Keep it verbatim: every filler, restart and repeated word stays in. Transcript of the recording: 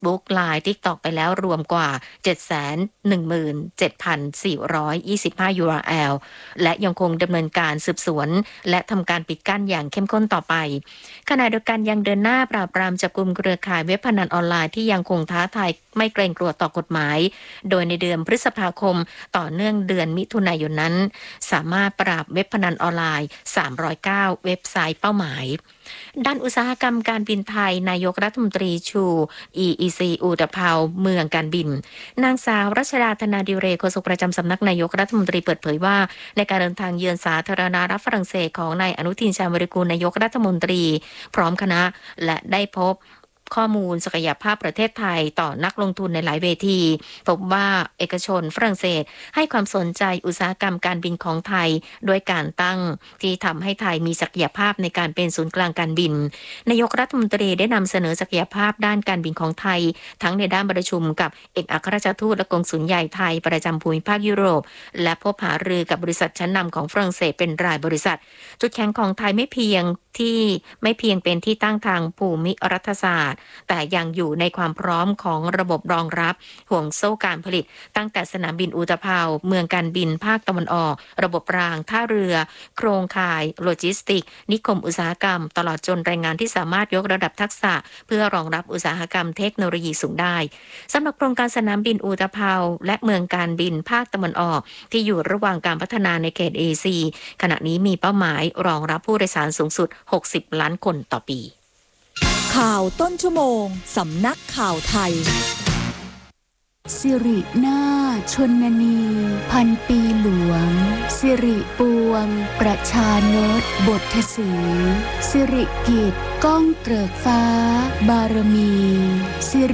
Facebook ไลน์ TikTok ไปแล้วรวมกว่า เจ็ดแสนหนึ่งหมื่นเจ็ดพันสี่ร้อยยี่สิบห้า ยู อาร์ แอล และยังคงดำเนินการสืบสวนและทำการปิดกั้นอย่างเข้มข้นต่อไปขณะเดียวกันยังเดินหน้าปราบปรามจับกุมเครือข่ายเว็บพนันออนไลน์ที่ยังคงท้าทายไม่เกรงกลัวต่อกฎหมายโดยในเดือนพฤษภาคมต่อเนื่องเดือนมิถุนายนนั้นสามารถปราบเว็บพนันออนไลน์สามร้อยเก้าเว็บไซต์เป้าหมายด้านอุตสาหกรรมการบินไทยนายกรัฐมนตรีชู อี อี ซี อุตภาวเมืองการบินนางสาวรัชดาธนาดิเรกโฆษกประจำสำนักนายกรัฐมนตรีเปิดเผยว่าในการเดินทางเยือนสาธารณรัฐฝรั่งเศสของนายอนุทินชาญวิรากูลนายกรัฐมนตรีพร้อมคณะและได้พบข้อมูลศักยภาพประเทศไทยต่อนักลงทุนในหลายเวทีพบว่าเอกชนฝรั่งเศสให้ความสนใจอุตสาหกรรมการบินของไทยโดยการตั้งที่ทำให้ไทยมีศักยภาพในการเป็นศูนย์กลางการบินนายกรัฐมนตรีได้นำเสนอศักยภาพด้านการบินของไทยทั้งในด้านประชุมกับเอกอัครราชทูตและกงสุลใหญ่ไทยประจำภูมิภาคยุโรปและพบหารือกับบริษัทชั้นนำของฝรั่งเศสเป็นรายบริษัทจุดแข็งของไทยไม่เพียงที่ไม่เพียงเป็นที่ตั้งทางภูมิรัฐศาสตร์แต่ยังอยู่ในความพร้อมของระบบรองรับห่วงโซ่การผลิตตั้งแต่สนามบินอุตภาวเมืองการบินภาคตะวันออกระบบรางท่าเรือโครงข่ายโลจิสติกนิคมอุตสาหกรรมตลอดจนแรงงานที่สามารถยกระดับทักษะเพื่อรองรับอุตสาหกรรมเทคโนโลยีสูงได้สำหรับโครงการสนามบินอุตภาวและเมืองการบินภาคตะวันออกที่อยู่ระหว่างการพัฒนาในเขต เอ ซี ขณะนี้มีเป้าหมายรองรับผู้โดยสารสูงสุดหกสิบล้านคนต่อปีข่าวต้นชั่วโมงสำนักข่าวไทยสิรินาชนนีพันปีหลวงสิริปวงประชานตบทสีสิริกิจก้องเกริกฟ้าบารมีสิ